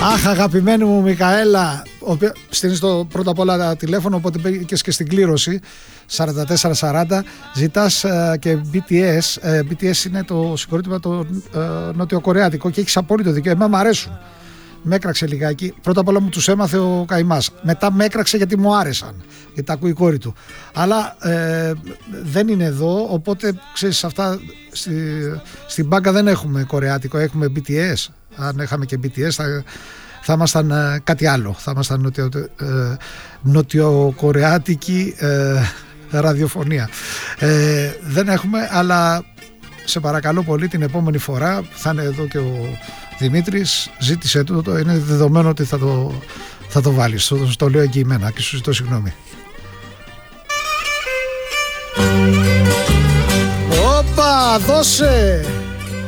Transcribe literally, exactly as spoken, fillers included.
Αχ, αγαπημένη μου Μικαέλα, στείνεις το πρώτα απ' όλα τηλέφωνο, οπότε πήγες και στην κλήρωση σαράντα τέσσερα σαράντα. Ζητάς uh, και μπι τι ες. uh, μπι τι ες είναι το συγκρότημα το uh, νοτιοκορεάτικο και έχεις απόλυτο δίκιο. Εμένα μου αρέσουν. Με έκραξε λιγάκι. Πρώτα απ' όλα μου τους έμαθε ο Καϊμάς. Μετά με έκραξε γιατί μου άρεσαν. Γιατί τα ακούει η κόρη του. Αλλά ε, δεν είναι εδώ. Οπότε ξέρεις, αυτά στη, στην μπάνκα δεν έχουμε κορεάτικο. Έχουμε μπι τι ες. Αν είχαμε και μπι τι ες θα, θα ήμασταν ε, κάτι άλλο. Θα ήμασταν νοτιο, ε, νοτιοκορεάτικη ε, ραδιοφωνία. Ε, δεν έχουμε, αλλά σε παρακαλώ πολύ, την επόμενη φορά θα είναι εδώ και ο Δημήτρης, ζήτησε το, το, είναι δεδομένο ότι θα το, θα το βάλεις. Το, το λέω εγγυημένα και σου ζητώ συγγνώμη. Όπα, δώσε!